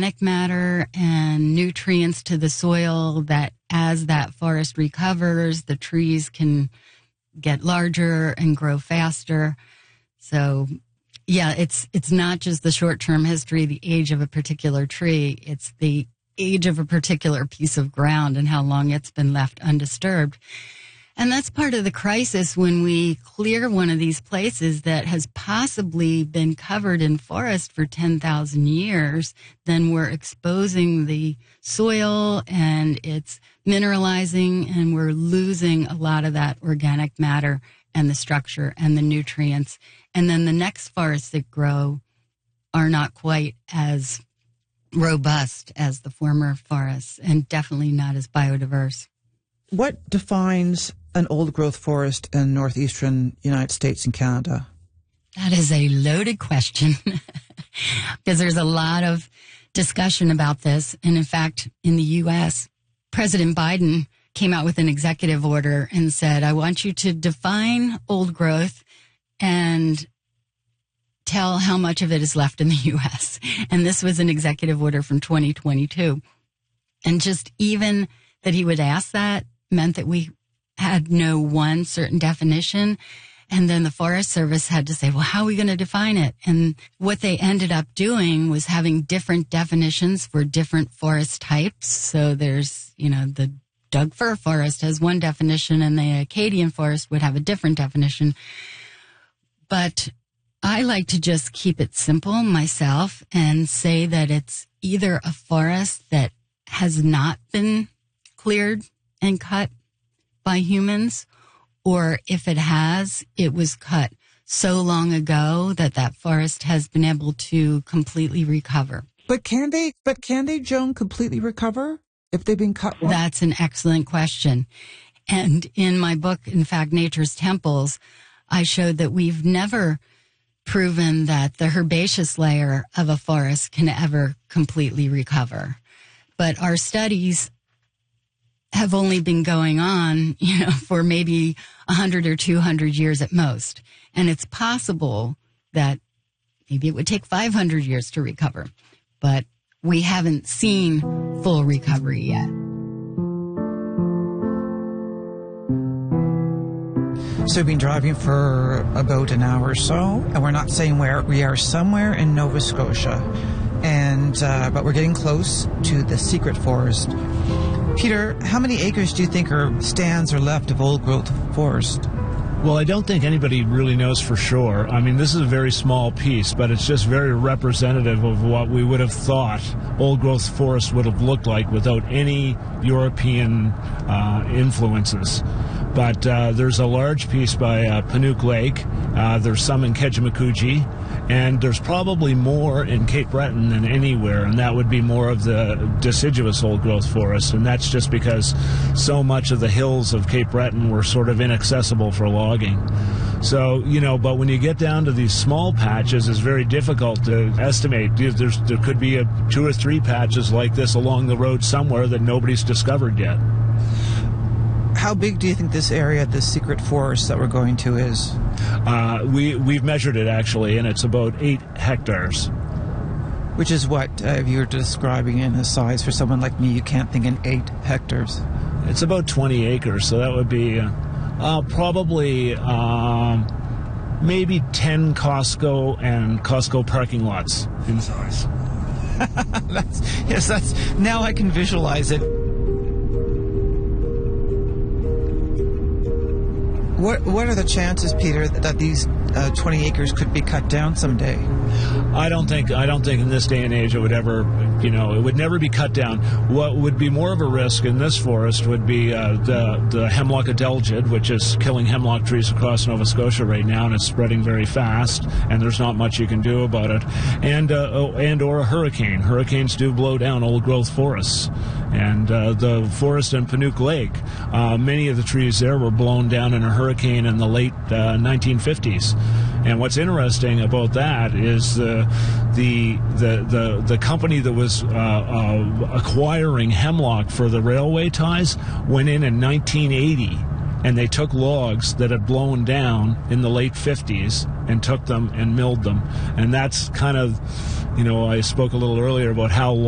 organic matter and nutrients to the soil that as that forest recovers, the trees can get larger and grow faster. So, yeah, it's not just the short-term history, the age of a particular tree. It's the age of a particular piece of ground and how long it's been left undisturbed. And that's part of the crisis when we clear one of these places that has possibly been covered in forest for 10,000 years. Then we're exposing the soil and it's mineralizing, and we're losing a lot of that organic matter and the structure and the nutrients. And then the next forests that grow are not quite as robust as the former forests, and definitely not as biodiverse. What defines an old-growth forest in northeastern United States and Canada? That is a loaded question because there's a lot of discussion about this. And in fact, in the U.S., President Biden came out with an executive order and said, I want you to define old growth and tell how much of it is left in the U.S. And this was an executive order from 2022. And just even that he would ask that meant that we had no one certain definition. And then the Forest Service had to say, well, how are we going to define it? And what they ended up doing was having different definitions for different forest types. So there's, the Doug fir forest has one definition and the Acadian forest would have a different definition. But I like to just keep it simple myself and say that it's either a forest that has not been cleared and cut by humans, or if it has, it was cut so long ago that that forest has been able to completely recover. But can they, Joan, completely recover if they've been cut? That's an excellent question. And in my book, in fact, Nature's Temples, I showed that we've never proven that the herbaceous layer of a forest can ever completely recover. But our studies have only been going on, for maybe 100 or 200 years at most. And it's possible that maybe it would take 500 years to recover, but we haven't seen full recovery yet. So we've been driving for about an hour or so, and we're not saying where. We are somewhere in Nova Scotia, and but we're getting close to the secret forest. Peter, how many acres do you think stands are left of old-growth forest? Well, I don't think anybody really knows for sure. I mean, this is a very small piece, but it's just very representative of what we would have thought old-growth forest would have looked like without any European influences. But there's a large piece by Panuke Lake. There's some in Kejimkujik, and there's probably more in Cape Breton than anywhere, and that would be more of the deciduous old-growth forest, and that's just because so much of the hills of Cape Breton were sort of inaccessible for logging. So, but when you get down to these small patches, it's very difficult to estimate. There could be 2 or 3 patches like this along the road somewhere that nobody's discovered yet. How big do you think this area, this secret forest that we're going to, is? We've measured it, actually, and it's about 8 hectares. Which is what, if you were describing in a size for someone like me, you can't think in 8 hectares. It's about 20 acres, so that would be probably maybe 10 Costco and Costco parking lots in size. Now I can visualize it. What are the chances, Peter, that these 20 acres could be cut down someday? I don't think in this day and age it would ever, it would never be cut down. What would be more of a risk in this forest would be the hemlock adelgid, which is killing hemlock trees across Nova Scotia right now, and it's spreading very fast, and there's not much you can do about it. And or a hurricane. Hurricanes do blow down old-growth forests. And the forest in Panuke Lake, many of the trees there were blown down in a hurricane in the late 1950s. And what's interesting about that is the company that was acquiring hemlock for the railway ties went in 1980, and they took logs that had blown down in the late 50s and took them and milled them. And that's kind of, I spoke a little earlier about how